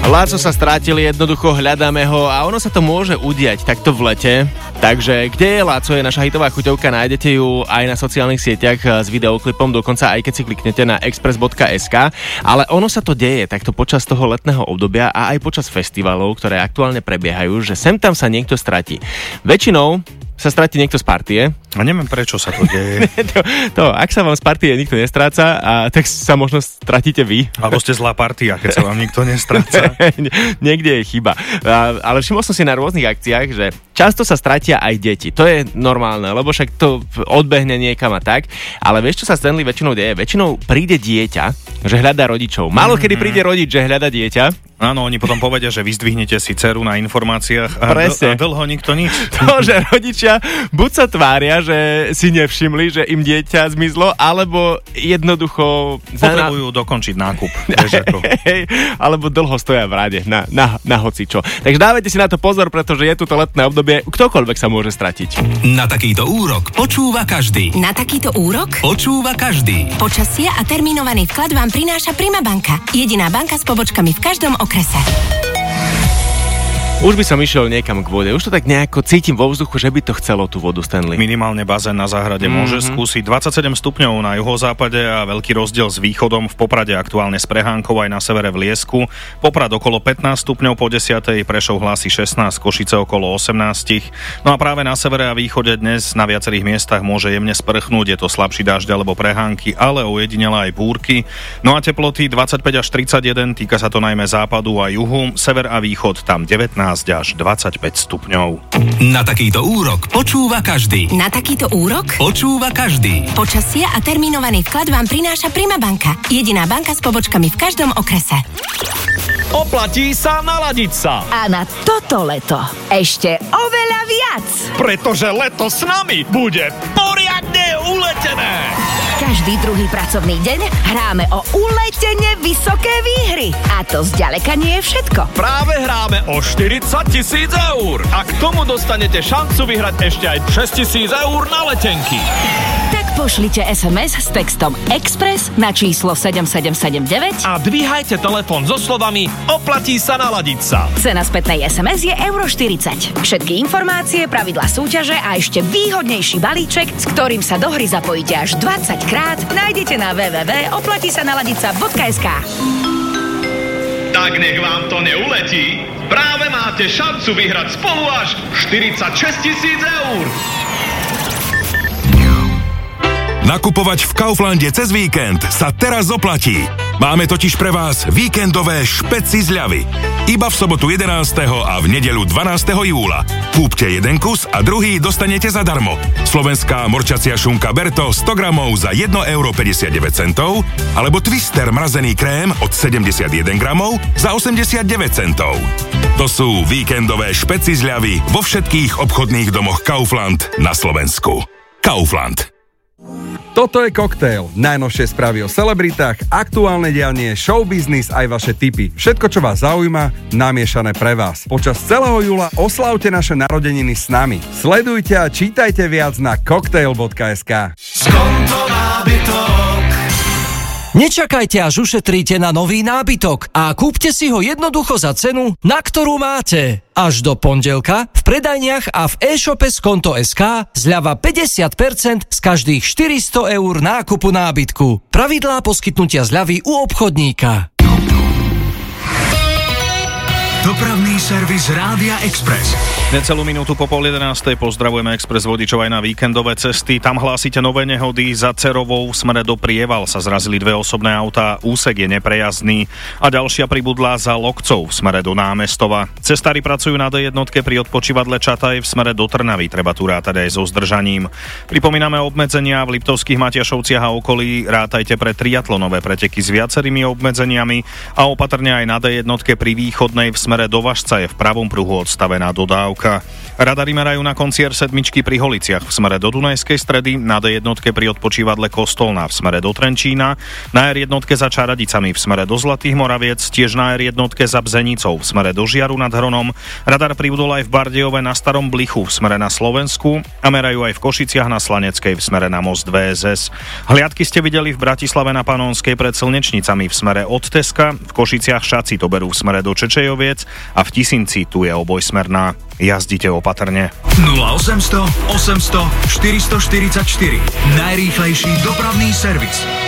Láco sa strátil, jednoducho hľadáme ho a ono sa to môže udiať takto v lete. Takže kde je Láco, je naša hitová chuťovka, nájdete ju aj na sociálnych sieťach s videoklipom, dokonca aj keď si kliknete na express.sk, ale ono sa to deje takto počas toho letného obdobia a aj počas festivalov, ktoré aktuálne prebiehajú, že sem tam sa niekto stratí. Väčšinou sa stratí niekto z partie. A neviem, prečo sa to deje. Ak sa vám z partie nikto nestráca, tak sa možno stratíte vy. Alebo ste zlá partia, keď sa vám nikto nestráca. Niekde je chyba. Ale všimol som si na rôznych akciách, že často sa stratia aj deti. To je normálne, lebo však to odbehne niekam a tak. Ale vieš, čo sa Stanley väčšinou deje? Väčšinou príde dieťa, že hľadá rodičov. Málo kedy príde rodič, že hľadá dieťa. Áno, oni potom povedia, že vyzdvihnete si dceru na informáciách a dlho nikto nič. To, že rodičia buď sa tvária, že si nevšimli, že im dieťa zmizlo, alebo jednoducho potrebujú dokončiť nákup. Alebo dlho stoja v rade na hocičo. Takže dávajte si na to pozor, pretože je tu to letné obdobie, ktokoľvek sa môže stratiť. Na takýto úrok počúva každý. Na takýto úrok počúva každý. Počasie a termínovaný vklad vám prináša Prima banka. Jediná banka s pobočkami v každom okrese. Už by som išiel niekam k vode. Už to tak nejako cítim vo vzduchu, že by to chcelo tú vodu, Stanley. Minimálne bazén na záhrade môže skúsiť. 27 stupňov na juhozápade a veľký rozdiel s východom. V Poprade aktuálne s prehánkou, aj na severe v Liesku. Poprad okolo 15 stupňov, po 10. Prešov hlási 16, Košice okolo 18. No a práve na severe a východe dnes na viacerých miestach môže jemne sprchnúť. Je to slabší dážď alebo prehánky, ale ojedinele aj búrky. No a teploty 25 až 31, týka sa to najmä západu a juhu. Sever a východ tam 19 až 25 stupňov. Na takýto úrok počúva každý. Na takýto úrok počúva každý. Počasie a termínovaný vklad vám prináša Prima banka. Jediná banka s pobočkami v každom okrese. Oplatí sa naladiť sa. A na toto leto ešte oveľa viac. Pretože leto s nami bude poriadne uletené. Každý druhý pracovný deň hráme o uletene vysoké výhry. A to zďaleka nie je všetko. Práve hráme o 40 000 eur. A k tomu dostanete šancu vyhrať ešte aj 6 000 eur na letenky. Tak pošlite SMS s textom Express na číslo 7779 a dvíhajte telefón so slovami oplatí sa naladiť sa. Cena spätnej SMS je €40. Všetky informácie, pravidlá súťaže a ešte výhodnejší balíček, s ktorým sa do hry zapojíte až 20 krát, nájdete na www.oplatisanaladica.sk. Tak nech vám to neuletí. Práve máte šancu vyhrať spolu až 46 000 eur. Nakupovať v Kauflande cez víkend sa teraz oplatí. Máme totiž pre vás víkendové špeci zľavy. Iba v sobotu 11. a v nedeľu 12. júla. Kúpte jeden kus a druhý dostanete zadarmo. Slovenská morčacia šunka Berto 100 gramov za 1,59 € alebo Twister mrazený krém od 71 gramov za 89 centov. To sú víkendové špeci zľavy vo všetkých obchodných domoch Kaufland na Slovensku. Kaufland. Toto je Koktail. Najnovšie správy o celebritách, aktuálne dianie, showbiznis aj vaše tipy. Všetko, čo vás zaujíma, namiešané pre vás. Počas celého júla oslavte naše narodeniny s nami. Sledujte a čítajte viac na cocktail.sk. Skonto nábytok. Nečakajte, až ušetríte na nový nábytok a kúpte si ho jednoducho za cenu, na ktorú máte. Až do pondelka v predajniach a v e-shope Skonto.sk zľava 50% z každých 400 eur nákupu nábytku. Pravidlá poskytnutia zľavy u obchodníka. Dopravný servis Rádia Express. Necelú minútu po 10:30 pozdravujeme Express vodičov aj na víkendové cesty. Tam hlásite nové nehody. Za Cerovou v smere do Prieval sa zrazili dve osobné autá. Úsek je neprejazdný a ďalšia pribudla za Lokcov v smere do Námestova. Cestári pracujú na D1 pri odpočívadle Čataj v smere do Trnavy. Treba tu rátať aj so zdržaním. Pripomíname obmedzenia v Liptovských Matiašovciach a okolí. Rátajte pre triatlonové preteky s viacerými obmedzeniami a opatrne aj na D1 pri východnej v smere smere do Važca je v pravom pruhu odstavená dodávka. Radary merajú na konci R7 pri Holiciach v smere do Dunajskej Stredy, na D1 pri odpočívadle Kostolná v smere do Trenčína, na R1 za Čaradicami v smere do Zlatých Moraviec, tiež na R1 za Bzenicou v smere do Žiaru nad Hronom. Radar pribudol aj v Bardejove na Starom Blichu v smere na Slovensku a merajú aj v Košiciach na Slaneckej v smere na most VSS. Hliadky ste videli v Bratislave na Panonskej pred Slnečnicami v smere od Teska, v Košiciach Šaci to berú v smere do Čečejoviec a v Tisinci tu je obojsmerná. Jazdite opatrne. 0800 800 444. Najrýchlejší dopravný servis.